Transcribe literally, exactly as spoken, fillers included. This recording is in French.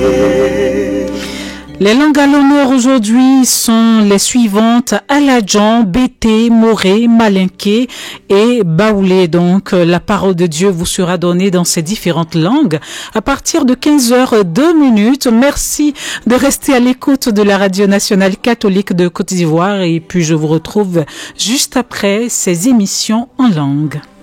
Les langues à l'honneur aujourd'hui sont les suivantes: Aladjan, Bété, Moré, Malinké et Baoulé. Donc, la parole de Dieu vous sera donnée dans ces différentes langues à partir de quinze heures deux minutes. Merci de rester à l'écoute de la Radio Nationale Catholique de Côte d'Ivoire et puis je vous retrouve juste après ces émissions en langue.